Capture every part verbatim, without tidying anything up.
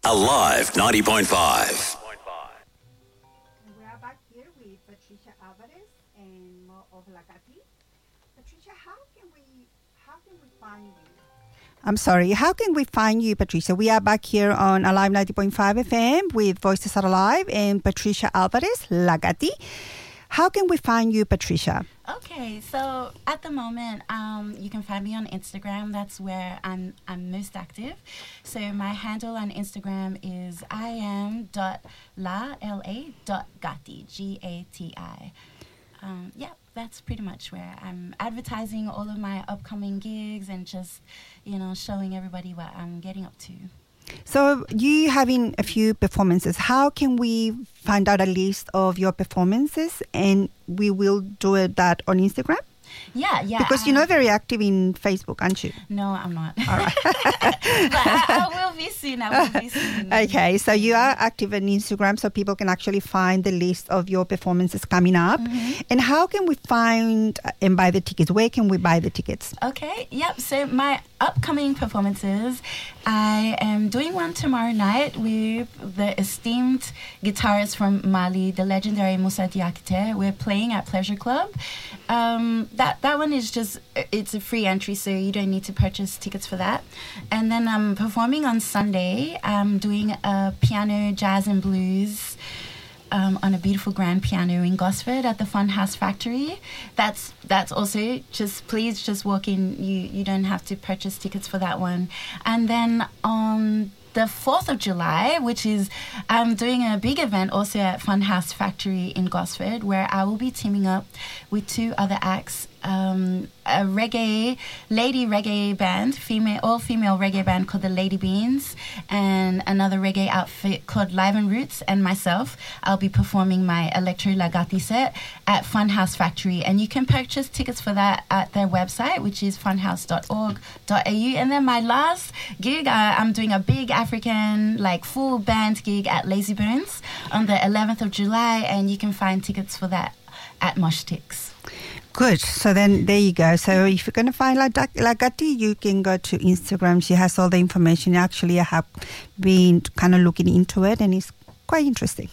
Alive ninety point five. We are back here with Patricia Alvarez and Mo of Lagati. Patricia, how can we how can we find you? I'm sorry, how can we find you, Patricia? We are back here on Alive ninety point five F M with Voices Are Alive and Patricia Alvarez, Lagati. How can we find you, Patricia? Okay, so at the moment, um, you can find me on Instagram. That's where I'm I'm most active. So my handle on Instagram is I am dot la L A dot Gati, G A T I. Um, yeah, that's pretty much where I'm advertising all of my upcoming gigs and just, you know, showing everybody what I'm getting up to. So you having a few performances. How can we find out a list of your performances? And we will do it that on Instagram? Yeah, yeah. Because you're not very active in Facebook, aren't you? No, I'm not. All right. But I, I will be soon. I will be soon. Okay, so you are active on Instagram so people can actually find the list of your performances coming up. Mm-hmm. And how can we find and buy the tickets? Where can we buy the tickets? Okay, yep. So my upcoming performances, I am doing one tomorrow night with the esteemed guitarist from Mali, the legendary Moussa Diakité. We're playing at Pleasure Club. Um, that that one is just, it's a free entry, so you don't need to purchase tickets for that. And then I'm performing on Sunday. I'm doing a piano, jazz and blues Um, on a beautiful grand piano in Gosford at the Funhouse Factory. That's that's also just, please just walk in. You you don't have to purchase tickets for that one. And then on the fourth of July, which is, I'm doing a big event also at Funhouse Factory in Gosford, where I will be teaming up with two other acts. Um, a reggae, lady reggae band, female, all-female reggae band called the Lady Beans, and another reggae outfit called Live and Roots, and myself. I'll be performing my Electro Lagati set at Funhouse Factory, and you can purchase tickets for that at their website, which is funhouse dot org dot a u. And then my last gig, uh, I'm doing a big African, like, full band gig at Lazy Bones on the eleventh of July, and you can find tickets for that at Mosh Tix. Good. So then there you go. So if you're going to find Lagati, you can go to Instagram. She has all the information. Actually, I have been kind of looking into it, and it's quite interesting.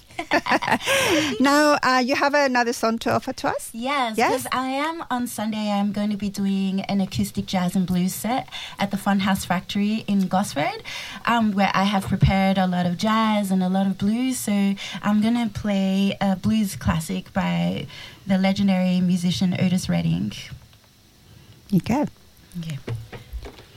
Now, uh, you have another song to offer to us? Yes, because yes? I am on Sunday, I'm going to be doing an acoustic jazz and blues set at the Funhouse Factory in Gosford, um, where I have prepared a lot of jazz and a lot of blues. So I'm going to play a blues classic by the legendary musician Otis Redding. You go. Okay.